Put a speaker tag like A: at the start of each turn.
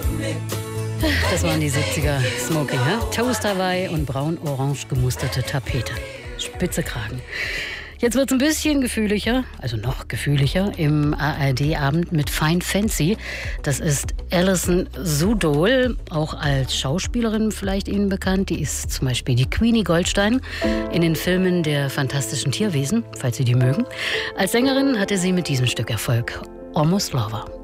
A: Das waren die 70er Smoking, ja? Toast Hawaii und braun-orange gemusterte Tapete. Spitze Kragen. Jetzt wird es ein bisschen gefühliger, also noch gefühliger, im ARD-Abend mit Fine Fancy. Das ist Alison Sudol, auch als Schauspielerin vielleicht Ihnen bekannt. Die ist zum Beispiel die Queenie Goldstein in den Filmen der Fantastischen Tierwesen, falls Sie die mögen. Als Sängerin hatte sie mit diesem Stück Erfolg. Almost Lover.